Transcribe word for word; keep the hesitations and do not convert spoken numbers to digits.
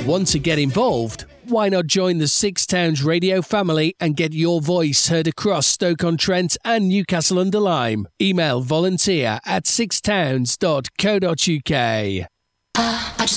Want to get involved? Why not join the Six Towns radio family and get your voice heard across Stoke-on-Trent and Newcastle-under-Lyme? Email volunteer at sixtowns dot co dot uk. Uh, I just